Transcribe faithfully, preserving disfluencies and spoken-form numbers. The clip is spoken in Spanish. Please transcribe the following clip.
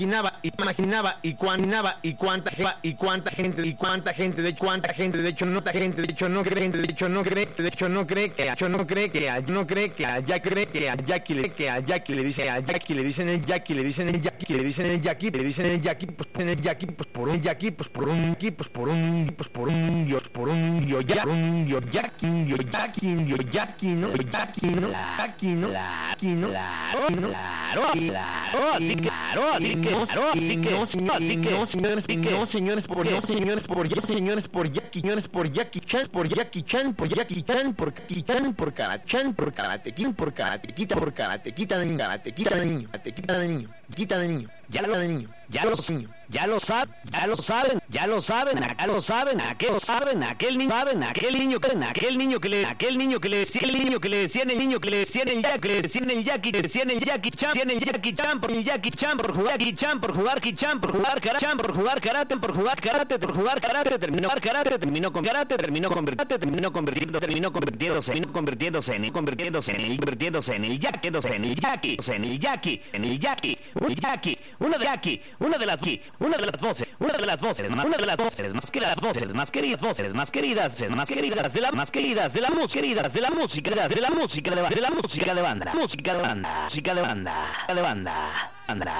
imaginaba y imaginaba y cuantinaba y cuánta y cuánta gente y cuánta gente de cuánta gente de hecho no ta gente de hecho no cree de hecho no cree de hecho no cree que hecho no cree que no cree que allá cree que a Jackie le que a Jackie le dice a Jackie le dicen el Jackie le dicen el Jackie le dicen el Jackie le dicen el Jackie pues en el Jackie pues por un Jackie pues por un Jackie pues por un pues por un Dios por un yo ya un yo Jackie yo Jackie yo Jackie no Jackie no Jackie no Jackie no claro claro claro así que claro así que claro así que así que no señores no señores por no señores por ya señores por Jackie señores por Jackie Chan por Jackie Chan por Jackie Chan por Jackie Chan por Karachan por Karate King por Karate Quita por Karate Quita de niño Karate Quita de niño Karate Quita de niño Quita de niño ya lo de niño ya lo niños ya lo saben ya lo saben ya lo saben acá lo saben aquel lo saben aquel niño saben aquel niño que aquel niño que le aquel niño que le decía el niño que le decían el niño que le decían el Jackie que le decían el Jackie que decían el Jackie Chan decían el Jackie Chan por el Jackie Chan por jugar Jackie Chan por jugar Jackie Chan por jugar karate por jugar karate por jugar karate por jugar karate terminó karate terminó con karate terminó convirtiéndose terminó convirtiendo terminó convirtiéndose terminó convirtiéndose en convirtiéndose en el convirtiéndose en el Jackie en el Jackie en el Jackie en el Jackie un Jackie una de Jackie una de las una de las voces una de las voces una de las voces más queridas voces más queridas voces más queridas más queridas de la más queridas de la música queridas de la música de la música de la música de banda música de banda música de banda música de banda de banda banda